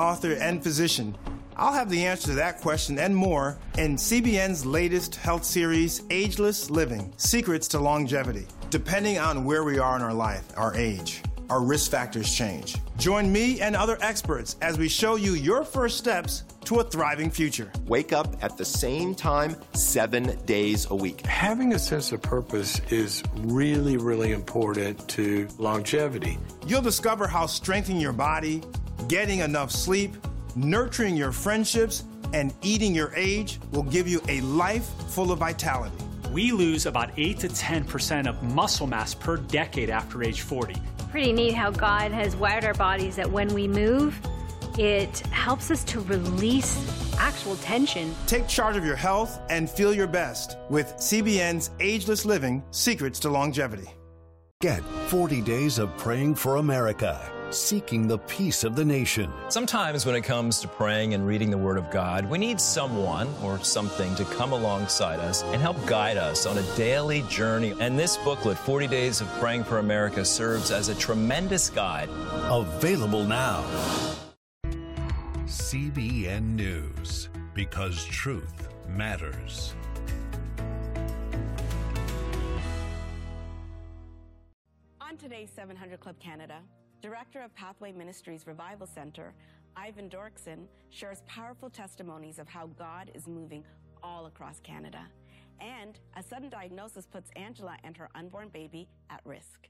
author, and physician. I'll have the answer to that question and more in CBN's latest health series, Ageless Living: Secrets to Longevity. Depending on where we are in our life, our age, our risk factors change. Join me and other experts as we show you your first steps to a thriving future. Wake up at the same time 7 days a week. Having a sense of purpose is really, really important to longevity. You'll discover how strengthening your body, getting enough sleep, nurturing your friendships, and eating your age will give you a life full of vitality. We lose about 8 to 10% of muscle mass per decade after age 40. Pretty neat how God has wired our bodies that when we move, it helps us to release actual tension. Take charge of your health and feel your best with CBN's Ageless Living: Secrets to Longevity. Get 40 Days of Praying for America, seeking the peace of the nation. Sometimes when it comes to praying and reading the Word of God, we need someone or something to come alongside us and help guide us on a daily journey. And this booklet, 40 Days of Praying for America, serves as a tremendous guide. Available now. CBN News, because truth matters. On today's 700 Club Canada, Director of Pathway Ministries Revival Center, Ivan Dorkson, shares powerful testimonies of how God is moving all across Canada. And a sudden diagnosis puts Angela and her unborn baby at risk.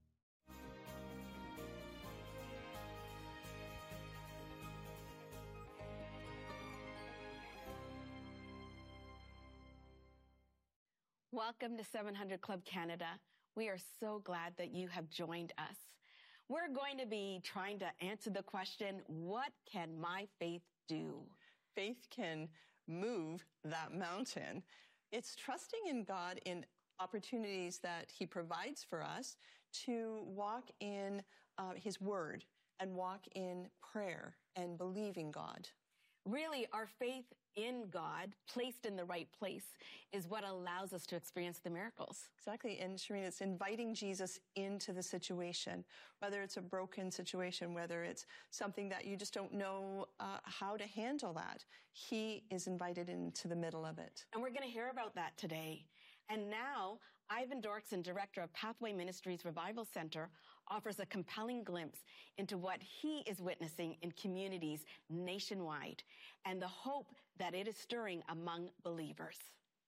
Welcome to 700 Club Canada. We are so glad that you have joined us. We're going to be trying to answer the question, what can my faith do? Faith can move that mountain. It's trusting in God in opportunities that He provides for us to walk in His Word and walk in prayer and believing God. Really, our faith in God, placed in the right place, is what allows us to experience the miracles. Exactly. And Shireen, it's inviting Jesus into the situation, whether it's a broken situation, whether it's something that you just don't know how to handle that. He is invited into the middle of it. And we're going to hear about that today. And now, Ivan Dorkson, Director of Pathway Ministries Revival Center, offers a compelling glimpse into what he is witnessing in communities nationwide and the hope that it is stirring among believers.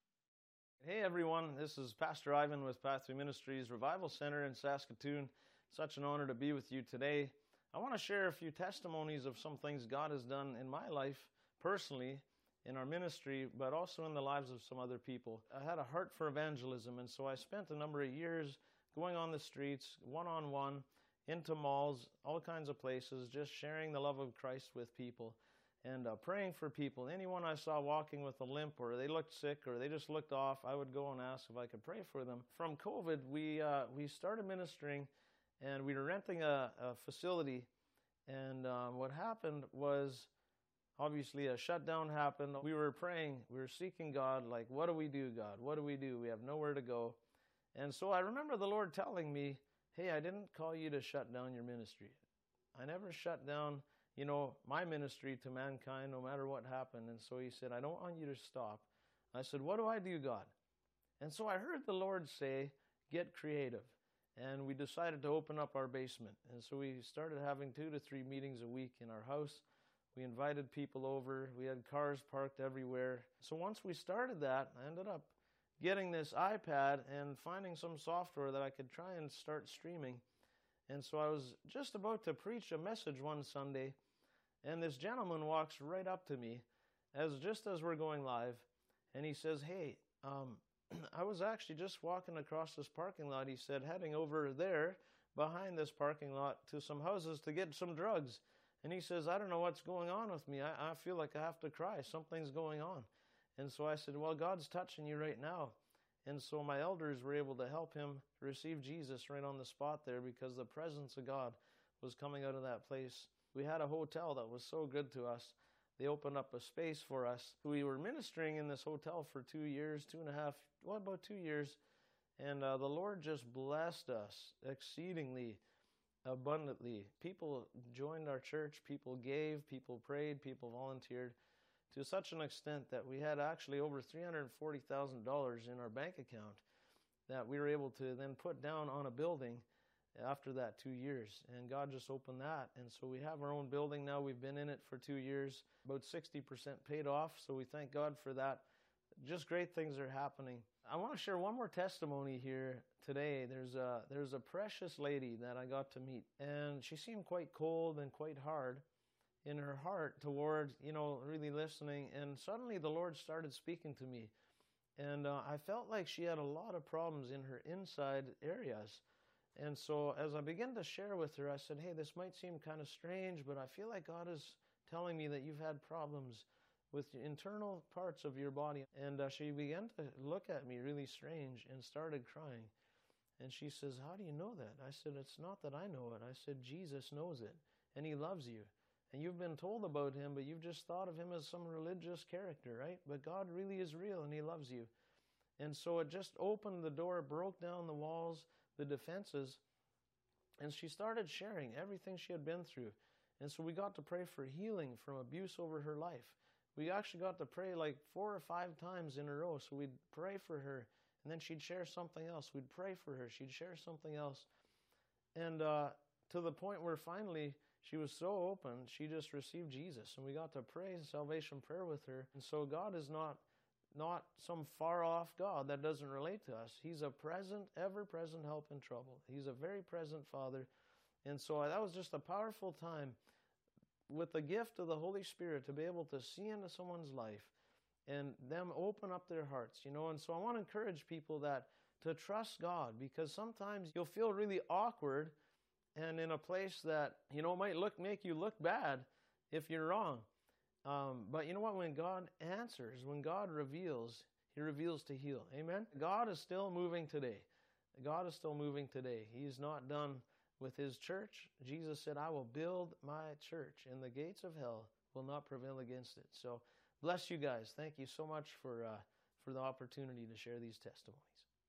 Hey everyone, this is Pastor Ivan with Pathway Ministries Revival Center in Saskatoon. Such an honor to be with you today. I want to share a few testimonies of some things God has done in my life personally, in our ministry, but also in the lives of some other people. I had a heart for evangelism, and so I spent a number of years going on the streets, one-on-one, into malls, all kinds of places, just sharing the love of Christ with people and praying for people. Anyone I saw walking with a limp or they looked sick or they just looked off, I would go and ask if I could pray for them. From COVID, we started ministering, and we were renting a facility, and what happened was, obviously, a shutdown happened. We were praying, we were seeking God, like, what do we do, God? What do we do? We have nowhere to go. And so I remember the Lord telling me, hey, I didn't call you to shut down your ministry. I never shut down, my ministry to mankind, no matter what happened. And so He said, I don't want you to stop. I said, what do I do, God? And so I heard the Lord say, get creative. And we decided to open up our basement. And so we started having 2 to 3 meetings a week in our house. We invited people over. We had cars parked everywhere. So once we started that, I ended up getting this iPad and finding some software that I could try and start streaming. And so I was just about to preach a message one Sunday, and this gentleman walks right up to me just as we're going live, and he says, hey, I was actually just walking across this parking lot, he said, heading over there behind this parking lot to some houses to get some drugs. And he says, I don't know what's going on with me. I feel like I have to cry. Something's going on. And so I said, well, God's touching you right now. And so my elders were able to help him receive Jesus right on the spot there, because the presence of God was coming out of that place. We had a hotel that was so good to us. They opened up a space for us. We were ministering in this hotel for 2 years, about 2 years. And the Lord just blessed us exceedingly abundantly. People joined our church, people gave, people prayed, people volunteered to such an extent that we had actually over $340,000 in our bank account that we were able to then put down on a building after that 2 years. And God just opened that. And so we have our own building now. We've been in it for 2 years, about 60% paid off. So we thank God for that. Just great things are happening. I want to share one more testimony here today. There's a precious lady that I got to meet, and she seemed quite cold and quite hard in her heart toward, really listening. And suddenly the Lord started speaking to me. And I felt like she had a lot of problems in her inside areas. And so as I began to share with her, I said, hey, this might seem kind of strange, but I feel like God is telling me that you've had problems with the internal parts of your body. And she began to look at me really strange and started crying. And she says, how do you know that? I said, it's not that I know it. I said, Jesus knows it, and he loves you. And you've been told about him, but you've just thought of him as some religious character, right? But God really is real, and he loves you. And so it just opened the door, broke down the walls, the defenses, and she started sharing everything she had been through. And so we got to pray for healing from abuse over her life. We actually got to pray like 4 or 5 times in a row. So we'd pray for her, and then she'd share something else. We'd pray for her. She'd share something else. And to the point where finally she was so open, she just received Jesus. And we got to pray salvation prayer with her. And so God is not some far-off God that doesn't relate to us. He's a present, ever-present help in trouble. He's a very present Father. And so that was just a powerful time with the gift of the Holy Spirit to be able to see into someone's life and them open up their hearts, And so I want to encourage people to trust God, because sometimes you'll feel really awkward and in a place that, might make you look bad if you're wrong. But you know what? When God answers, when God reveals, he reveals to heal. Amen? God is still moving today. God is still moving today. He's not done with his church. Jesus said, I will build my church, and the gates of hell will not prevail against it. So bless you guys. Thank you so much for the opportunity to share these testimonies.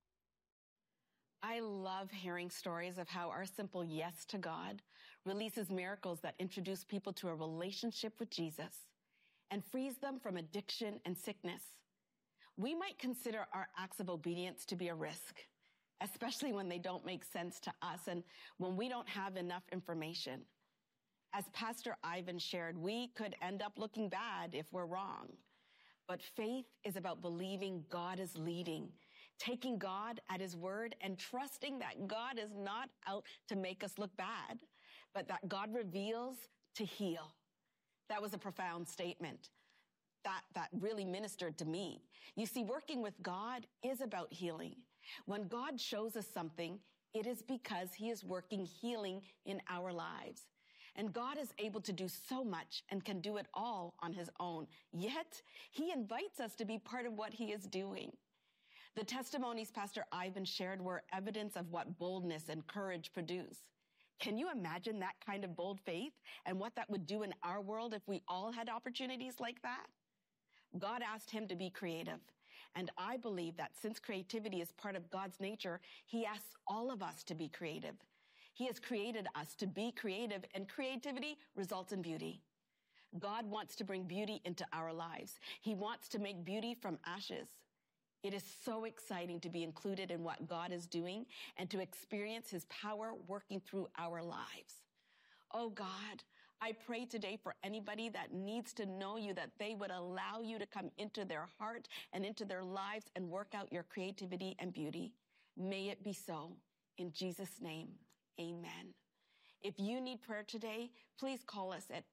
I love hearing stories of how our simple yes to God releases miracles that introduce people to a relationship with Jesus and frees them from addiction and sickness. We might consider our acts of obedience to be a risk, especially when they don't make sense to us and when we don't have enough information. As Pastor Ivan shared, we could end up looking bad if we're wrong. But faith is about believing God is leading, taking God at his word, and trusting that God is not out to make us look bad, but that God reveals to heal. That was a profound statement. That really ministered to me. You see, working with God is about healing. When God shows us something, it is because he is working healing in our lives. And God is able to do so much and can do it all on his own. Yet, he invites us to be part of what he is doing. The testimonies Pastor Ivan shared were evidence of what boldness and courage produce. Can you imagine that kind of bold faith and what that would do in our world if we all had opportunities like that? God asked him to be creative. And I believe that since creativity is part of God's nature, he asks all of us to be creative. He has created us to be creative, and creativity results in beauty. God wants to bring beauty into our lives. He wants to make beauty from ashes. It is so exciting to be included in what God is doing and to experience his power working through our lives. Oh God, I pray today for anybody that needs to know you, that they would allow you to come into their heart and into their lives and work out your creativity and beauty. May it be so. In Jesus' name, amen. If you need prayer today, please call us at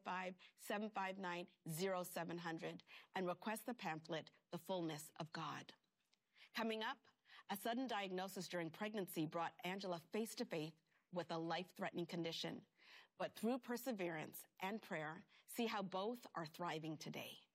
855-759-0700 and request the pamphlet, The Fullness of God. Coming up, a sudden diagnosis during pregnancy brought Angela face to face with a life-threatening condition. But through perseverance and prayer, see how both are thriving today.